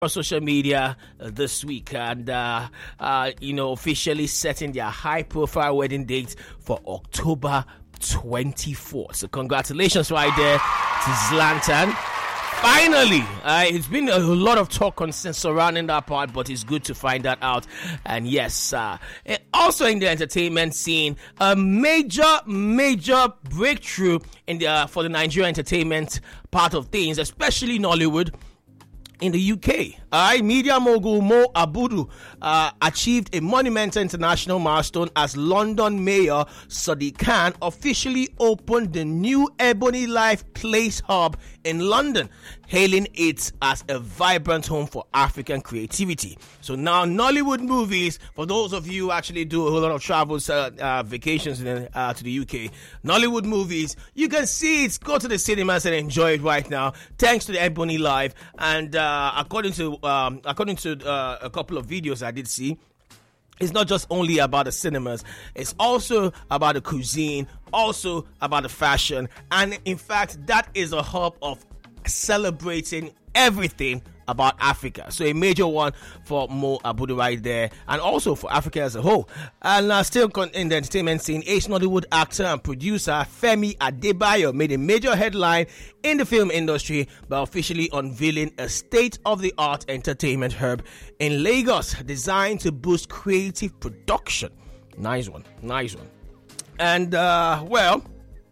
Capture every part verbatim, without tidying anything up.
social media uh, this week and uh, uh, you know officially setting their high profile wedding date for October twenty-fourth. So congratulations right there to Zlatan. Finally, uh, it's been a lot of talk concern surrounding that part, but it's good to find that out. And yes, uh, also in the entertainment scene, a major, major breakthrough in the uh, for the Nigerian entertainment part of things, especially Nollywood. In the U K, uh, media mogul Mo Abudu uh, achieved a monumental international milestone as London Mayor Sadiq Khan officially opened the new Ebony Life Place Hub in London, hailing it as a vibrant home for African creativity. So now Nollywood movies, for those of you who actually do a whole lot of travels, uh, uh, vacations in, uh, to the U K, Nollywood movies, you can see it, go to the cinemas and enjoy it right now, thanks to the Ebony Life. And uh, Uh, according to um, according to uh, a couple of videos I did see, it's not just only about the cinemas, it's also about the cuisine, also about the fashion, and in fact that is a hub of celebrating everything about Africa. So a major one for Mo Abudu right there, and also for Africa as a whole. And uh, still con- in the entertainment scene, ace Nollywood actor and producer Femi Adebayo made a major headline in the film industry by officially unveiling a state-of-the-art entertainment hub in Lagos designed to boost creative production. Nice one, nice one. And uh, well,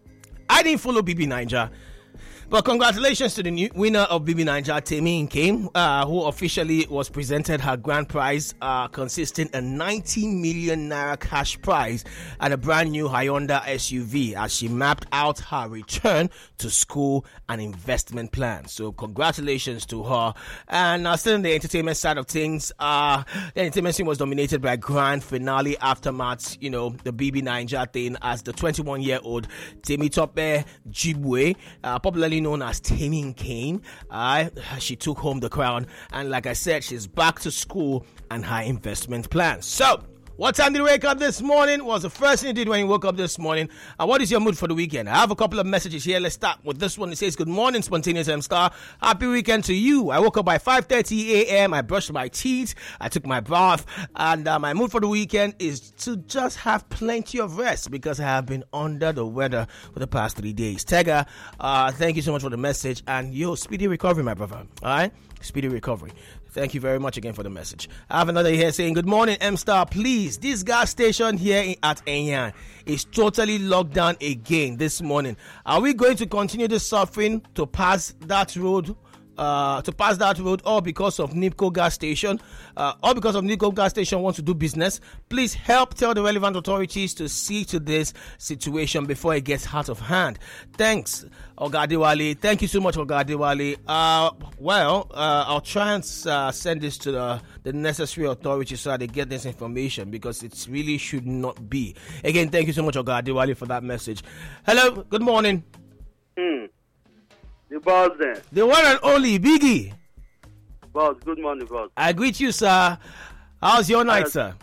I didn't follow B B Naija, but congratulations to the new winner of B B Naija, Temi Nkem, uh, who officially was presented her grand prize, uh, consisting a ninety million naira cash prize and a brand new Hyundai S U V as she mapped out her return to school and investment plan. So congratulations to her. And uh, still in the entertainment side of things, uh, the entertainment scene was dominated by grand finale aftermath, you know, the B B Naija thing, as the twenty-one-year-old Temi Tope Jibwe, uh, popularly known as Temi Nkem, uh, she took home the crown, and like I said, she's back to school and her investment plans. So what time did you wake up this morning? What was the first thing you did when you woke up this morning? And what is your mood for the weekend? I have a couple of messages here. Let's start with this one. It says, good morning, Spontaneous M Star. Happy weekend to you. I woke up by five thirty a.m. I brushed my teeth. I took my bath. And uh, my mood for the weekend is to just have plenty of rest because I have been under the weather for the past three days. Tega, uh, thank you so much for the message. And yo, speedy recovery, my brother. All right? Speedy recovery. Thank you very much again for the message. I have another here saying, good morning, M-Star. Please, this gas station here at Enyan is totally locked down again this morning. Are we going to continue the suffering to pass that road? Uh, to pass that road, or because of NIPCO gas station, uh, or because of NIPCO gas station wants to do business? Please help tell the relevant authorities to see to this situation before it gets out of hand. Thanks, Ogadewale. Thank you so much, Ogadewale. Uh, well, uh, I'll try and uh, send this to the, the necessary authorities so that they get this information, because it really should not be. Again, thank you so much, Ogadewale, for that message. Hello, good morning. Hmm. The boss then. The one and only Biggie. Boss, good morning, boss. I greet you, sir. How's your night, uh, sir?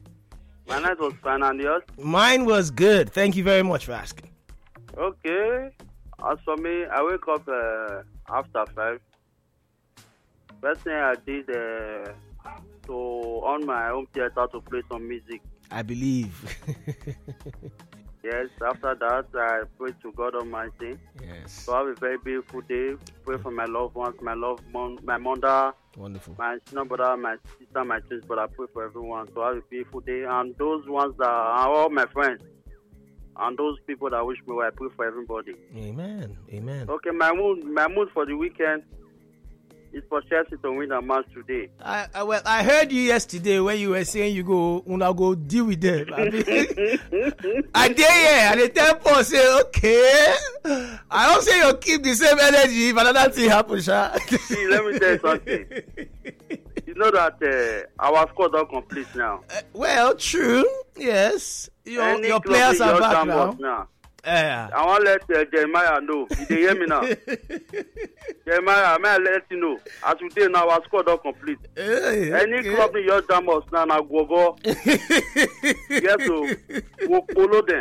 My night was fine, and yours? Mine was good. Thank you very much for asking. Okay. As for me, I wake up uh, after five. First thing I did uh, to on my home theater to play some music. I believe. Yes, after that, I pray to God Almighty. Yes. So have a very beautiful day. Pray for my loved ones, my loved mon- my mother, wonderful, my senior brother, my sister, my twins brother. Pray for everyone. So have a beautiful day. And those ones that are all my friends, and those people that wish me well, I pray for everybody. Amen. Amen. Okay, my mood, my mood for the weekend is for Chelsea to win the match today. I, I well, I heard you yesterday when you were saying you go, una go deal with them. I mean, I did, yeah, and the tempo say, okay. I don't say you keep the same energy if another thing happens, huh? See, let me tell you something. You know that uh, our squad are complete now. Uh, well, true. Yes, your, your players are back now. now. Yeah. I want to let uh, Jeremiah know. Did they hear me now? Jeremiah, may I let you know? As we did now, our squad are complete. Hey, Any okay. club in your jam us now, now go go. Yes, so we'll follow them.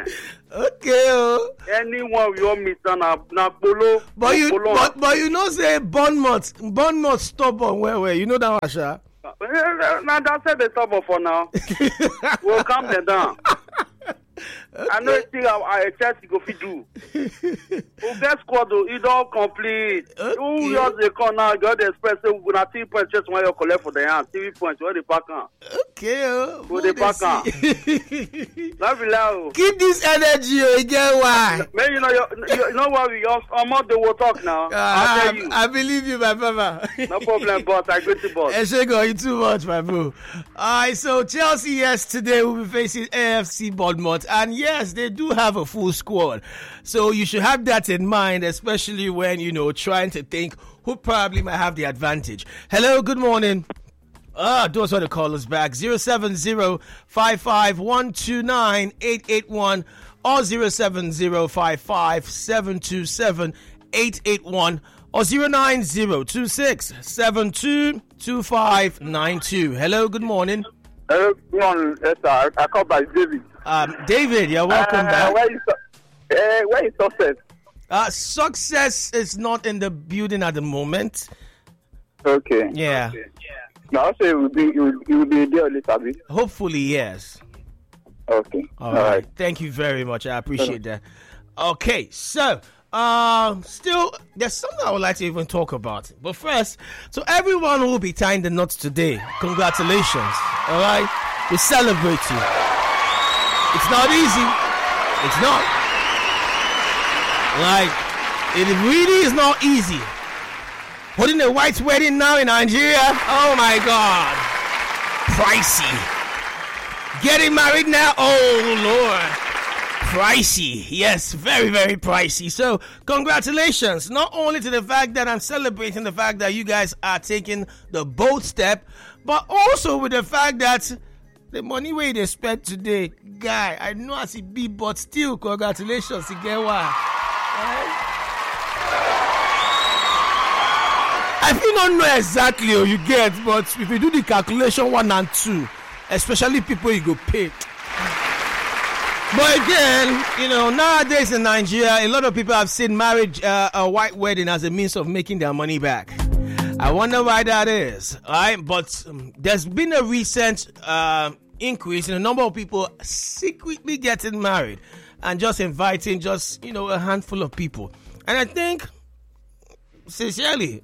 Okay. Oh. Anyone we want meet na na polo. But you polo. but, but you know say Bournemouth Bournemouth stubborn where where you know that one, Sha? Now that's the stubborn for now. We'll calm them down. Okay. I know think I, I Chelsea go fit do. Who get squad though? It all complete. Okay. Who just they come now? Got the express. We gonna three points just one you collect for the hand. Three points. Where the pack on? Okay. Oh, where the pack on? Not be loud. Keep this energy. You get why? Man, you know you, you know what we just I'm out the will talk now. Uh, I'll tell you. I believe you, my brother. No problem, boss. I go to boss. Eshego, you too much, my boo. Alright, so Chelsea yesterday will be facing A F C Bournemouth, and yes, they do have a full squad. So you should have that in mind, especially when, you know, trying to think who probably might have the advantage. Hello, good morning. Ah, those are the callers back. zero seven zero, five five one two nine, eight eight one or zero seven zero, five five seven two seven, eight eight one or zero nine zero two six seven two two five nine two. Hello, good morning. Hello, good morning, yes, sir. I call by David. Um, David, you're welcome uh, back. Where is, uh, where is success? Uh, success is not in the building at the moment. Okay. Yeah. Okay. Now, I'll say it will be, it will, it will be there later, be? Hopefully, yes. Okay. All, All right. right. Thank you very much. I appreciate that. Okay, so uh, still, there's something I would like to even talk about. But first, so everyone who will be tying the knots today, congratulations. All right? We celebrate you. It's not easy. It's not. Like, it really is not easy. Holding a white wedding now in Nigeria? Oh my God. Pricey. Getting married now? Oh Lord. Pricey. Yes, very, very pricey. So, congratulations. Not only to the fact that I'm celebrating the fact that you guys are taking the bold step, but also with the fact that the money way they spent today, guy, I know as it be, but still, congratulations. You get why? Right? I feel not know exactly how you get, but if you do the calculation one and two, especially people you go pay. But again, you know, nowadays in Nigeria, a lot of people have seen marriage, uh, a white wedding as a means of making their money back. I wonder why that is, all right? But um, there's been a recent uh, increase in the number of people secretly getting married and just inviting just, you know, a handful of people. And I think, sincerely,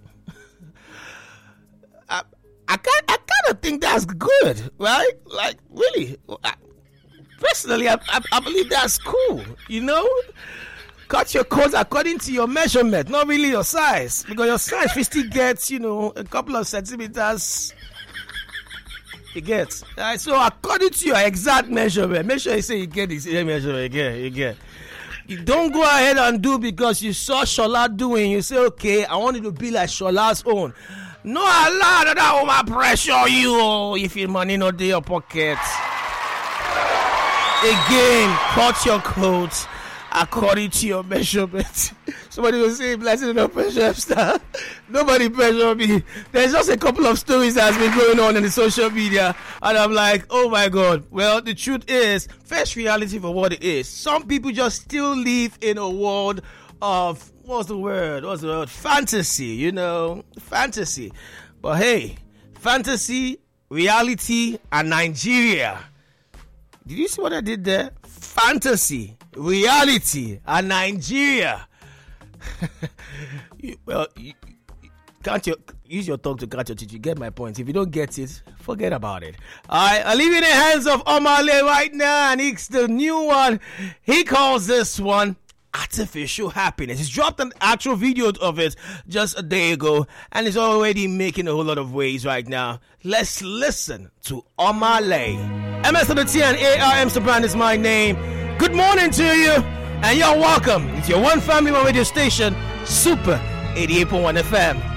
I, I, can't, I kind of think that's good, right? Like, really, I, personally, I, I, I believe that's cool, you know? Cut your coat according to your measurement, not really your size. Because your size still gets, you know, a couple of centimeters. You get. Right? So according to your exact measurement, make sure you say you get the same measurement. You get, you get. You don't go ahead and do because you saw Shola doing. You say, okay, I want it to be like Shola's own. No allow that over pressure you if your money not in your pocket. Again, cut your coat according to your measurement. Somebody will say, blessing no pressure, star. Nobody pressure me. There's just a couple of stories that's been going on in the social media, and I'm like, oh my God. Well, the truth is, face reality for what it is. Some people just still live in a world of, what's the word? What's the word? Fantasy, you know, fantasy. But hey, fantasy, reality, and Nigeria. Did you see what I did there? Fantasy, reality, and Nigeria. you, well, you, you, can't you use your tongue to catch your teeth? You get my point. If you don't get it, forget about it. All right, I leave it in the hands of Omale right now, and it's the new one. He calls this one Artificial Happiness. He's dropped an actual video of it just a day ago, and it's already making a whole lot of waves right now. Let's listen to Omale. M S to the T and A R M Soprano is my name. Good morning to you, and you're welcome. It's your one family, one radio station, Super eighty-eight point one F M.